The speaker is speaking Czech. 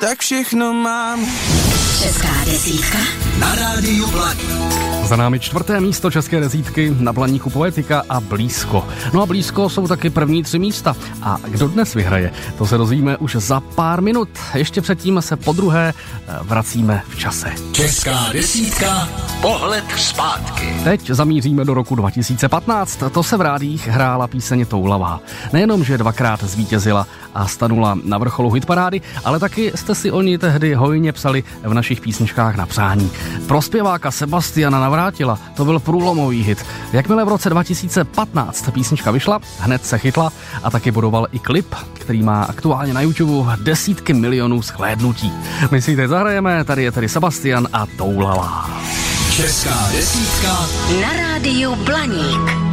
tak všechno mám. Česká desítka na rádiu Blaník. Za námi 4. místo české desítky na Blaníku Poetika a Blízko. No a blízko jsou taky první 3 místa. A kdo dnes vyhraje, to se dozvíme už za pár minut. Ještě předtím se podruhé vracíme v čase. Česká desítka, pohled zpátky. Teď zamíříme do roku 2015. To se v rádiích hrála píseň Toulavá. Nejenom, že 2krát zvítězila a stanula na vrcholu hitparády, ale taky jste si o ní tehdy hojně psali v našich písničkách na přání. Pro zpěváka Sebastiana Navrátila to byl průlomový hit. Jakmile v roce 2015 písnička vyšla, hned se chytla a taky budoval i klip, který má aktuálně na YouTube desítky milionů shlédnutí. My si teď zahrajeme, tady je tedy Sebastian a Toulavá. Česká desítka na rádiu Blaník.